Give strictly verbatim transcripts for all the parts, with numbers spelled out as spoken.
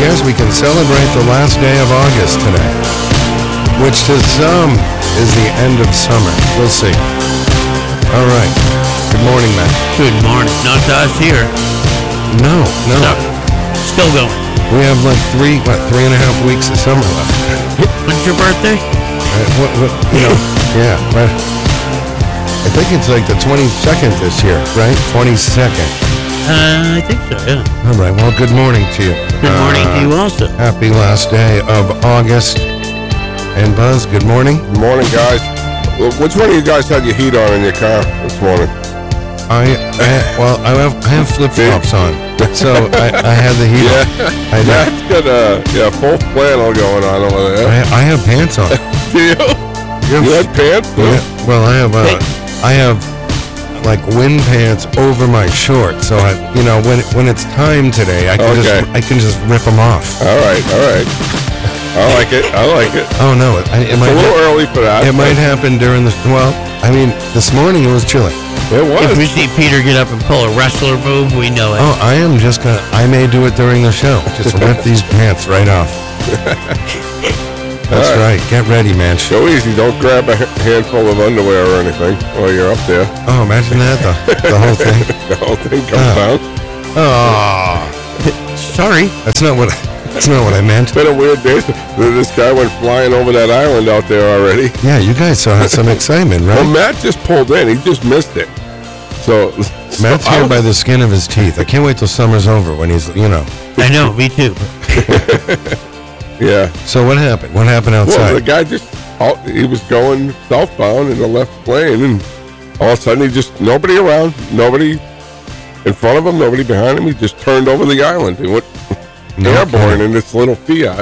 as we can celebrate the last day of August today, which to some is the end of summer. We'll see. All right. Good morning, Matt. Good morning. Not to us here. No, no. No. Still going. We have like three, what, three and a half weeks of summer left. When's your birthday? Uh, what, what, you know, yeah. Right. I think it's like the twenty-second this year, right? twenty-second. Uh, I think so, yeah. All right. Well, good morning to you. Good morning uh, to you also. Happy last day of August. And Buzz, good morning. Good morning, guys. Well, which one of you guys had your heat on in your car this morning? I, I well, I have, I have flip-flops on, so I, I had the heat Yeah, on. I, that's got a yeah full flannel going on over there. I, I have pants on. Do you? You You had pants? Yeah, well, I have uh, I have like wind pants over my shorts, so I, you know, when when it's time today, I can Okay. just I can just rip them off. All right, all right. I like it. I like it. Oh no, it, it It's might a little ha- early for that. it might happen during the well. I mean, this morning it was chilly. It If we was. see Peter get up and pull a wrestler move, we know it. Oh, I am just gonna. I may do it during the show. Just rip these pants right off. That's All right. Get ready, man. Go easy. Don't grab a h- handful of underwear or anything while you're up there. Oh, imagine that the, the whole thing. The whole thing comes Oh. down. Oh, Sorry. that's not what. That's not what I meant. It's been a weird day. This guy went flying over that island out there already. Yeah, you guys saw some excitement, right? Well, Matt just pulled in. He just missed it. So, so Matt's I here was- by the skin of his teeth. I can't wait till summer's over when he's, you know. I know, me too. Yeah. So what happened? What happened Well, the outside? guy just, all, he was going southbound in the left lane, and all of a sudden he just, nobody around, nobody in front of him, nobody behind him. He just turned over the island. He went No airborne kidding. in this little Fiat.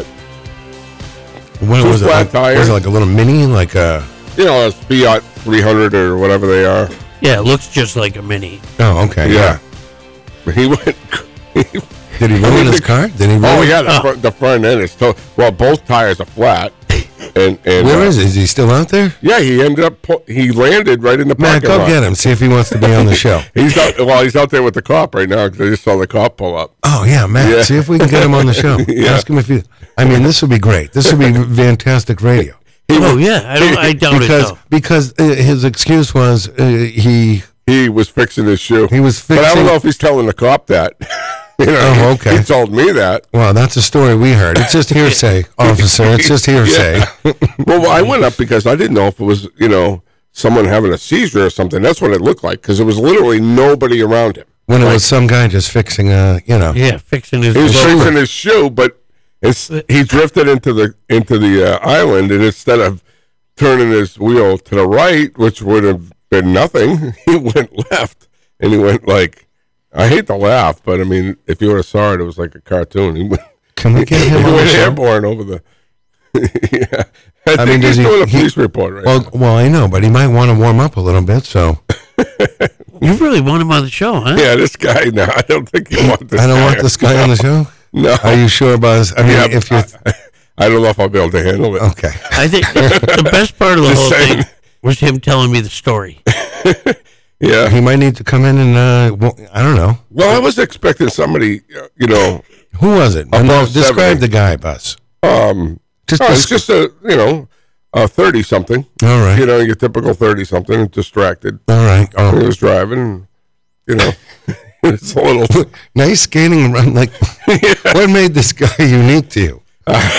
What two was it? flat Like, tires. was it like a little mini? Like a? You know, a Fiat three hundred or whatever they are. Yeah, it looks just like a mini. Oh, okay. Yeah. He went. Did he ruin his car? Did he ruin? Oh yeah, the, Oh. front, the front end is to, well, both tires are flat, and and Where uh, is he? Is he still out there? Yeah, he ended up pu- he landed right in the Matt, parking go lot. get him. See if he wants to be on the show. He's out. Well, he's out there with the cop right now because I just saw the cop pull up. Oh yeah, Matt. Yeah. See if we can get him on the show. Yeah. Ask him if he. I mean, this would be great. This would be fantastic radio. He Oh, was, yeah. I, don't, I doubt because it, though. because uh, his excuse was uh, he he was fixing his shoe. he was fixing. But I don't know if he's telling the cop that. you know, Oh, he- okay. He told me that. Well, that's a story we heard. It's just hearsay, officer. It's just hearsay. Well, I went up because I didn't know if it was, you know, someone having a seizure or something. That's what it looked like because there was literally nobody around him. When it was some guy just fixing a, you know. Yeah, fixing his He was loafer. fixing his shoe, but it's, he drifted into the into the uh, island, and instead of turning his wheel to the right, which would have been nothing, he went left, and he went like, I hate to laugh, but I mean, if you would have saw it, it was like a cartoon. He went, Can we get him he on the went show? airborne over the. yeah, I, I think mean, does he's he- doing a he- police report right Well, now. well, I know, but he might want to warm up a little bit. So You really want him on the show, huh? Yeah, this guy. No, I don't think you want this. I don't guy. want this guy on the show. No, Are you sure, Buzz? I mean, yeah, if you I, I don't know if I'll be able to handle it. okay, I think the best part of the Just whole saying. thing was him telling me the story. Yeah. he might need to come in and uh, well, I don't know. Well, I was expecting somebody, uh, you know, Who was it? Above No, describe seventy. the guy, Buzz. um, Just, oh, it's descri- just a, you know, a thirty something. all right, You know, your typical thirty something, distracted. all right. He Oh. was driving, and, you know, it's a little. Nice skating around. Like, what made this guy unique to you?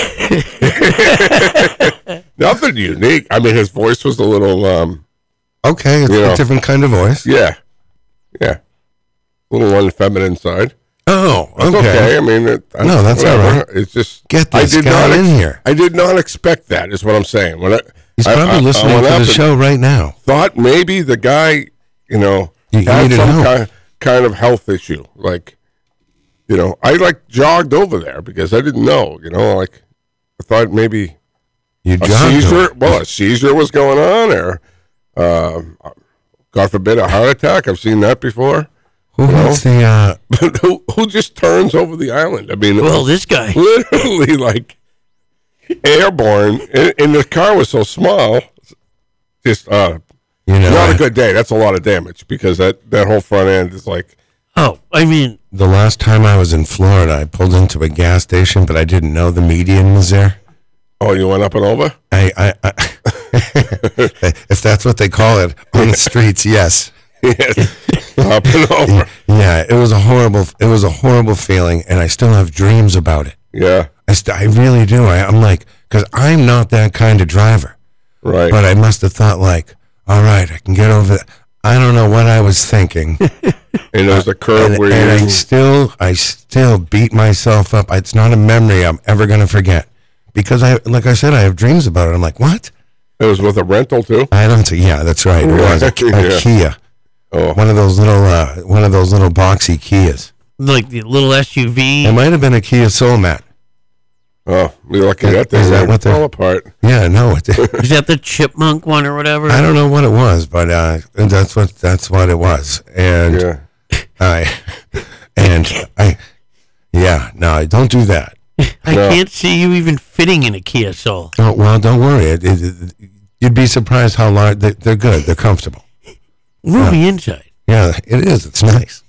Nothing unique. I mean, his voice was a little, um, Okay, it's You a know. different kind of voice. yeah, yeah, a little on the feminine side. Oh, It's okay. okay. I mean, it, No, that's all whatever. right. It's just Get I this did guy not in ex- here. I did not expect that. Is what I'm saying. When I, He's I- probably I- I listening went to up the and show right now. Thought maybe the guy, you know, You- you had needed some help. kind kind of health issue. Like, you know, I like jogged over there because I didn't know. You know, like I thought maybe You a jogged him. seizure. Well, a seizure was going on, or uh, God forbid, a heart attack. I've seen that before. Who wants the? Uh, who who just turns over the island? I mean, it Well, was this guy. literally like airborne, and, and the car was so small. Just uh, you know, not I- a good day. That's a lot of damage because that that whole front end is like Oh, I mean, the last time I was in Florida, I pulled into a gas station, but I didn't know the median was there. Oh, you went up and over? I, I, I if that's what they call it on the streets, yes. Yes, up and over. Yeah, it was a horrible, it was a horrible feeling, and I still have dreams about it. Yeah, I, st- I really do. I, I'm like, because I'm not that kind of driver. right. But I must have thought like, all right, I can get over that. I don't know what I was thinking. And there's a curve and, where and I you... still, I still beat myself up. It's not a memory I'm ever going to forget. Because I, like I said, I have dreams about it. I'm like, what? It was with a rental, too? I don't, yeah, that's right. It was a, a Yeah. Kia. Oh, One of those little, uh, one of those little boxy Kias. Like the little S U V. It might have been a Kia Soul, Matt. oh, you're lucky Is- that thing is that didn't what they're- fall apart. Yeah, no, it did. Is that the chipmunk one or whatever? I don't know what it was, but uh, that's what that's what it was. And Yeah. I, and I, yeah, no, don't do that. I No. can't see you even fitting in a Kia Soul. Oh, well, don't worry. It, it, it, you'd be surprised how large they, they're good. They're comfortable. Roomy inside. Yeah, it is. It's nice.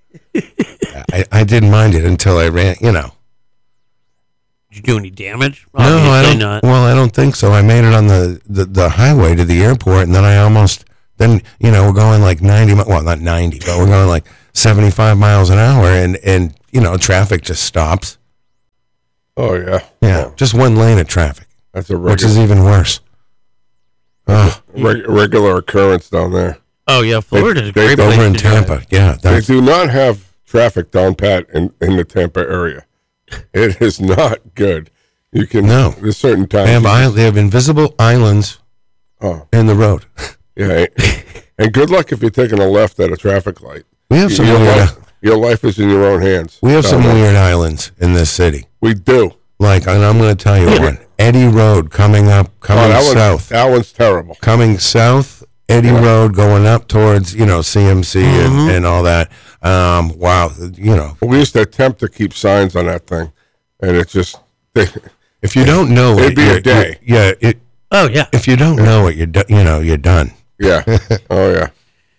I, I didn't mind it until I ran. You know. Did you do any damage? No, I Obviously don't. not. Well, I don't think so. I made it on the, the, the highway to the airport, and then I almost. Then you know we're going like ninety. mi- Well, not ninety, but we're going like seventy-five miles an hour, and and you know traffic just stops. Oh, yeah. Yeah, Oh, just one lane of traffic, that's a which regular, is even worse. Oh, reg- regular occurrence down there. Oh, yeah, Florida's a they- great they- place over in to drive. Tampa, yeah. They That's, do not have traffic down pat in, in the Tampa area. It is not good. You can... No. There's certain times... they have you isle- they have invisible islands Oh, in the road. yeah. And good luck if you're taking a left at a traffic light. We have some your, weird. life, your life is in your own hands. We have down some there. weird islands in this city. We do. Like, and I'm going to tell you one. Eddie Road coming up, Oh, coming that, one's, south, that one's terrible. coming south. Eddie Yeah. Road going up towards you know C M C and, and all that. Um, wow, you know, We used to attempt to keep signs on that thing, and it's just... They, if you don't know It'd it, be a you're- day. you're- yeah. It, Oh, yeah. if you don't know it, you're do, you know you're done. yeah. Oh, yeah.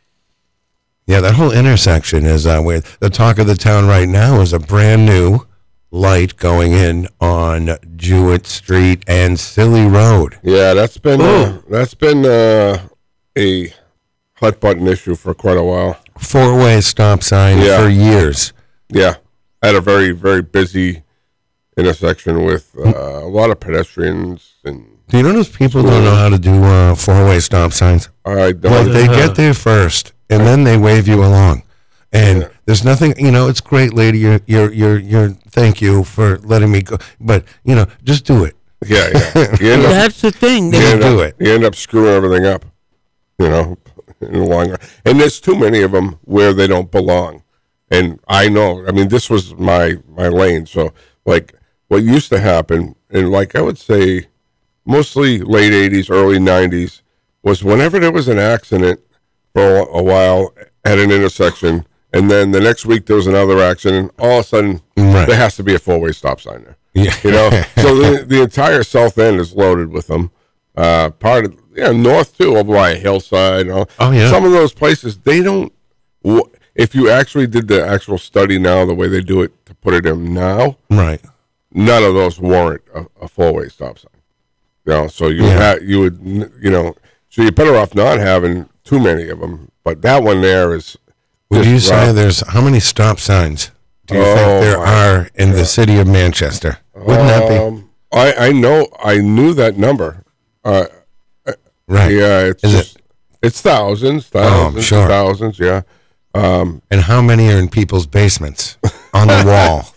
Yeah, that whole intersection is uh, where the talk of the town right now is a brand new light going in on Jewett Street and Silly Road. Yeah, that's been uh, Oh. that's been uh, a hot button issue for quite a while. Four-way stop sign Yeah. for years. Yeah, at a very very busy intersection with uh, a lot of pedestrians, and Do you notice people don't know how to do uh, four-way stop signs? I don't. Like they get there first, and then they wave you along. And Yeah. there's nothing, you know, it's great, lady. You're, you're, you're, you're, thank you for letting me go. But, you know, just do it. yeah, yeah. You end up, That's the thing. you They, end do up- it. You end up screwing everything up. You know, in the long run. And there's too many of them where they don't belong. And I know. I mean, this was my my lane. So, like, what used to happen, and like I would say, mostly late eighties, early nineties, was whenever there was an accident for a, a while at an intersection, and then the next week there was another accident, all of a sudden Right. there has to be a four-way stop sign there. Yeah. You know, so the the entire south end is loaded with them. Uh, part of yeah, north too, over by Hillside. And all. Oh, yeah. Some of those places they don't. w- If you actually did the actual study now, the way they do it to put it in now, Right. none of those warrant a, a four-way stop sign. You know, so you Yeah. ha- you would you know, so you're better off not having too many of them. But that one there is. Would just you say rough. there's, how many stop signs do you Oh, think there my are in the city of Manchester? Wouldn't that be? Um, I I know I knew that number. Uh, Right. Yeah, it's Is it- just, it's thousands, Oh, I'm thousands, sure. thousands. Yeah. Um, And how many are in people's basements on the wall?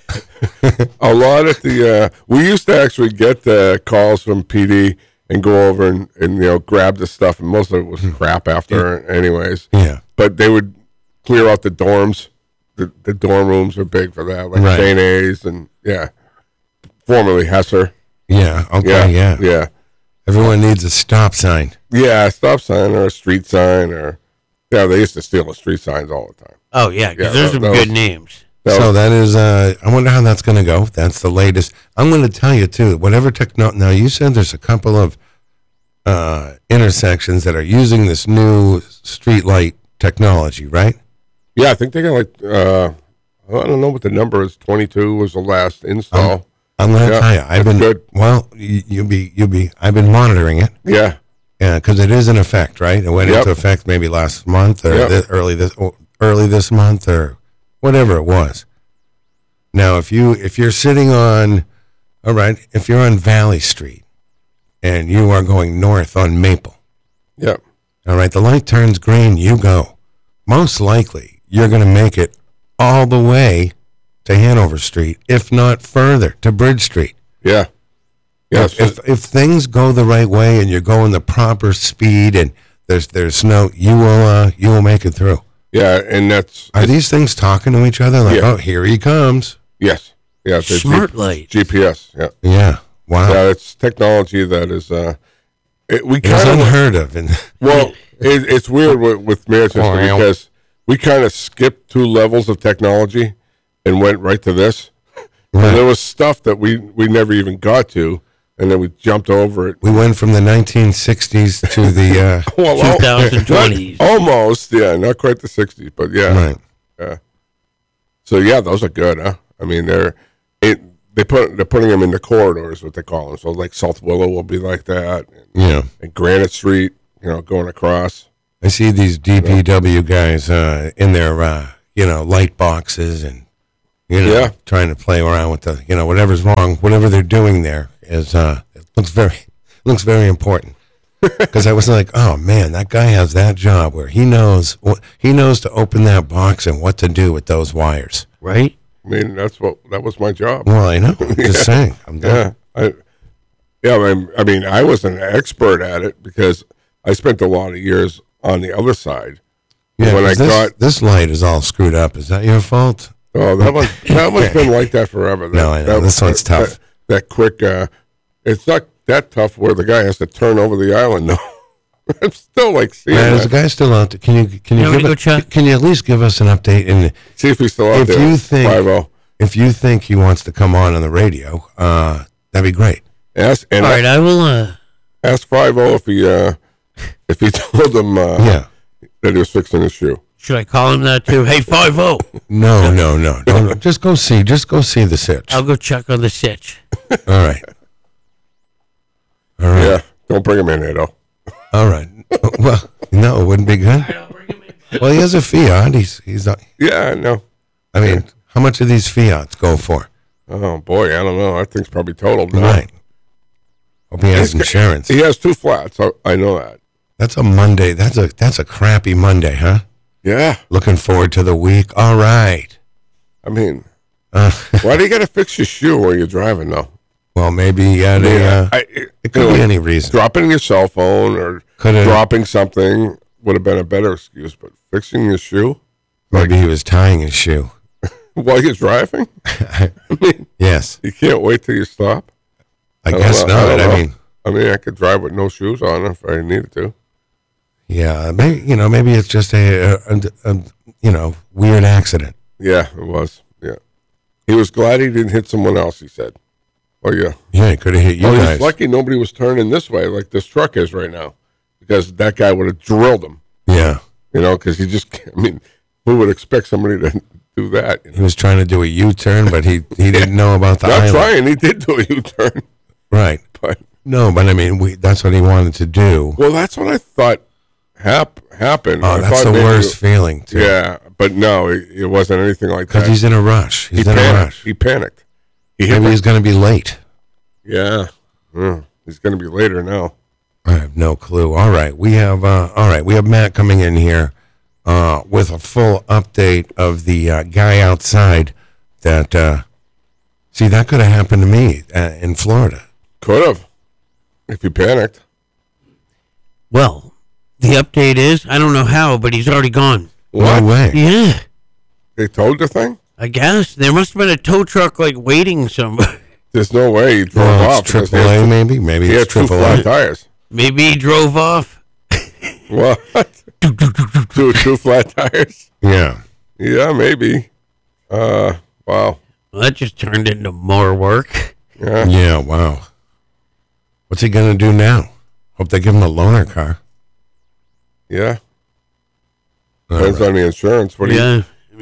a lot at the. Uh, we used to actually get uh, calls from P D and go over and, and you know grab the stuff, and most of it was crap after, anyways. Yeah. But they would clear out the dorms. The the dorm rooms are big for that, like Right. Saint A's and yeah, formerly Hesser. Yeah. Yeah, Okay. Yeah. yeah. Everyone needs a stop sign. Yeah, a stop sign or a street sign or yeah, they used to steal the street signs all the time. oh, yeah, because Yeah, there's that- some that good was- names. That So was- that is, uh, I wonder how that's going to go. That's the latest. I'm going to tell you too, whatever techno, now you said there's a couple of, uh, intersections that are using this new street light technology, right? yeah, I think they got like uh, I don't know what the number is. twenty-two was the last install. I'm gonna Yeah, tell you, I've that's been good. well. You, you'll be, you'll be. I've been monitoring it, yeah. yeah, because it is in effect, right? It went Yep. into effect maybe last month or Yep. thi- early this or early this month or whatever it was. Now, if you if you're sitting on, all right, if you're on Valley Street and you are going north on Maple, Yeah. all right, the light turns green, you go. Most likely, you're going to make it all the way to Hanover Street, if not further, to Bridge Street. Yeah. Yeah. If, if if things go the right way and you're going the proper speed and there's there's snow, you will uh, you will make it through. yeah. And that's, Are these things talking to each other? Like, Yeah. oh, here he comes. yes. Yeah. it's a Smart G- lights. G P S. Yeah. Yeah. Wow. Yeah. It's technology that is, uh, it, we It's kind of, unheard of. And well, it, it's weird with, with Manchester Wow. because we kind of skipped two levels of technology and went right to this. And there right. was stuff that we, we never even got to, and then we jumped over it. We went from the nineteen sixties to the uh, Well, al- twenty twenties. not- almost, yeah, not quite the sixties, but yeah. right. So yeah, those are good, huh? I mean, they're it. They put they're putting them in the corridors, what they call them. So like South Willow will be like that, and, Yeah. and Granite Street, you know, going across. I see these D P W guys uh, in their uh, you know light boxes and you know Yeah. trying to play around with the you know whatever's wrong, whatever they're doing there is uh, it looks very looks very important. Because I was like, oh man, that guy has that job where he knows what he knows to open that box and what to do with those wires. Right? I mean, that's what that was my job. Well, I know. I'm just saying. I'm Yeah, I, yeah. I mean, I mean, I was an expert at it because I spent a lot of years on the other side. Yeah, when I 'cause this, got- this light is all screwed up. Is that your fault? Oh, that one, that one's been like that forever. That, No, I know. that- This one's that- tough. That, that quick, uh, it's not that tough where the guy has to turn over the island. No, I'm still like seeing Man, is that. the guy still out there? Can you can you You want me give to a, go check? can you at least give us an update? And See if he's still out if there. you think- five oh. if you think he wants to come on on the radio, uh, that'd be great. Ask and All right, I will. Uh, ask five oh if he uh, if he told him uh, Yeah. that he was fixing his shoe. should I call him that too? Hey, five zero. No, no, no. Don't just go see. Just go see the sitch. I'll go check on the sitch. All right. All right. Yeah, don't bring him in there though. All right. Well, no, it wouldn't be good. Well, he has a Fiat. He's he's. uh, Yeah, I know. I mean, how much do these Fiats go for? Oh boy, I don't know. That thing's probably totaled now. Right. Hope he has He's- insurance. He has two flats. I, I know that. That's a Monday. That's a that's a crappy Monday, huh? Yeah, Looking forward to the week. All right. I mean, Uh, why do you got to fix your shoe while you're driving though? well, maybe he had a. Uh, I, it, it could you be know, any reason. dropping your cell phone or Coulda- dropping something would have been a better excuse, but fixing your shoe Maybe he was tying his shoe. while you're driving, I mean, Yes, you can't wait till you stop. I don't guess know. not. don't I, know. mean, I mean, I could drive with no shoes on if I needed to. yeah, maybe you know, maybe it's just a, a, a, a you know weird accident. Yeah, it was. Yeah, he was glad he didn't hit someone else. He said, "Oh yeah, Yeah, it could have hit you oh, guys. he's lucky nobody was turning this way like this truck is right now, because that guy would have drilled him." Yeah, You know, because he just, I mean, who would expect somebody to do that? You know? he was trying to do a U-turn, but he he didn't know about the Not island. trying, he did do a U-turn, Right. but No, but I mean, we that's what he wanted to do. well, that's what I thought hap- happened. Oh, I that's thought the maybe worst it- feeling, too. yeah, but no, it, it wasn't anything like Because that. he's in a rush. He's he in a panicked. rush. He panicked. He hit Maybe my- he's going to be late. yeah, Mm, he's going to be later now. I have no clue. All right, we have uh, all right. We have Matt coming in here uh, with a full update of the uh, guy outside. That uh, see that could have happened to me uh, in Florida. Could have, if you panicked. Well, the update is I don't know how, but he's already gone. What? No way. Yeah, They towed the thing? I guess there must have been a tow truck like waiting somewhere. There's no way he drove Well, off. it's because he triple had A, two- maybe. Maybe He had it's two triple flat A. tires. Maybe he drove off. What? two two flat tires? Yeah. Yeah, maybe. Uh, wow. Well, that just turned into more work. Yeah. Yeah. Wow. What's he gonna do now? Hope they give him a loaner car. Yeah. All Depends right. on the insurance. What do you Yeah, I mean,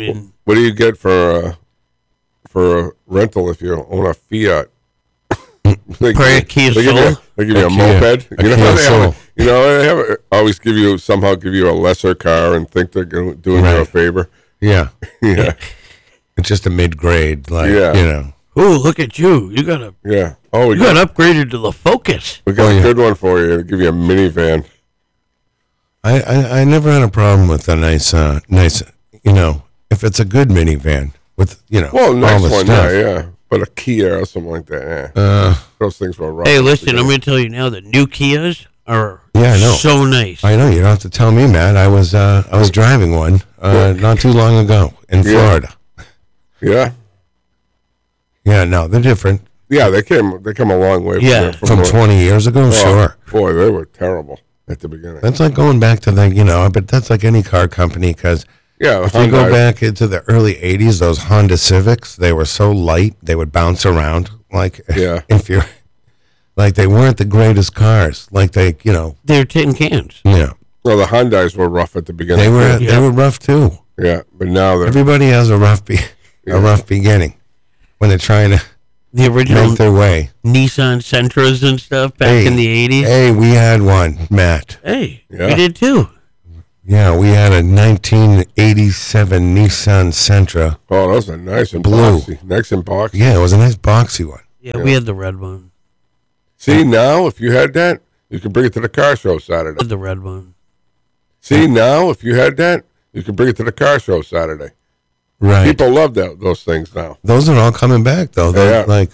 what do you get for uh, for a rental if you own a Fiat? they, For a give- Kia they give you, Soul? they give you A a, Kia- moped. a You know, Kia how they have, Soul. you know, they have a, always give you somehow give you a lesser car and think they're gonna- doing you a Right. favor. Yeah. Yeah, It's just a mid grade, like, Yeah. you know. Oh, look at you! You got a yeah. Oh, we you got, got upgraded to the Focus. we got Oh, a yeah. good one for you. It'll give you a minivan. I, I, I never had a problem with a nice, uh, nice, you know, if it's a good minivan with, you know, Well, all nice the one, stuff. yeah, yeah. But a Kia or something like that, yeah. Uh, Those things were rough. Hey, at the listen, I'm beginning. going to tell you now that new Kias are Yeah, I know. so nice. I know you don't have to tell me, Matt. I was, uh, I was driving one uh, not too long ago in Yeah. Florida. Yeah, Yeah, no, they're different yeah. They came, they come a long way. Yeah. from, from what- twenty years ago. oh, Sure, Boy, they were terrible at the beginning. that's like going back to the, you know, but that's like any car company because Yeah, if you go Hyundai- back into the early eighties, those Honda Civics, they were so light they would bounce around like Yeah. if you're like they weren't the greatest cars. Like they, you know, They're tin cans. yeah, Well, the Hyundais were rough at the beginning. they were Yeah. they were rough too. Yeah, but now they're Everybody has a rough be- Yeah. a rough beginning when they're trying to The original make their way. Nissan Sentras and stuff back Hey, in the eighties. Hey, we had one, Matt. Hey, Yeah. we did too. Yeah, we had a nineteen eighty-seven Nissan Sentra. oh, those are nice and Blue. boxy, nice and boxy. Yeah, it was a nice boxy one. Yeah, we had the red one. See now, if you had that, you could bring it to the car show Saturday. We had the red one. See now, if you had that, you could bring it to the car show Saturday. Right. People love that those things now. Those are all coming back though. They're Yeah. like